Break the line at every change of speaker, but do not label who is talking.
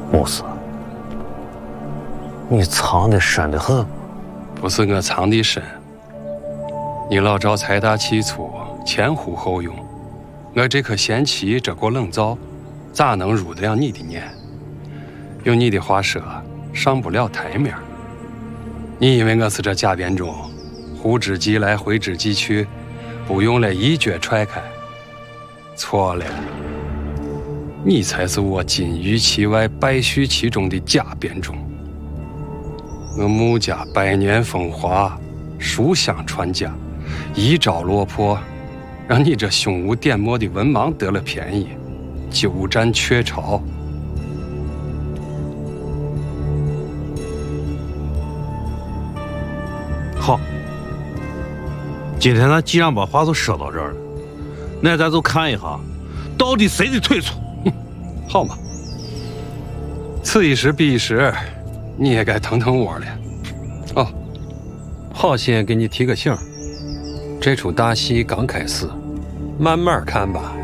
穆斯，你藏得深得很。
不是我藏的深，你老找财大气粗，前呼后拥，我这颗贤妻这股冷灶，咋能入得了你的眼？用你的话说，上不了台面。你以为我是这假变种，呼之即来，挥之即去，不用了一脚踹开？错了，你才是我金玉其外，败絮其中的假变种。我穆家百年风华，书香传家，一朝落魄，让你这胸无点墨的文盲得了便宜，鸠占鹊巢。
好，今天咱既然把话都说到这儿了，那咱就看一下，到底谁的腿粗。
好嘛，此一时彼一时，你也该腾腾窝了。哦，好心给你提个醒，这出大戏刚开始，慢慢看吧。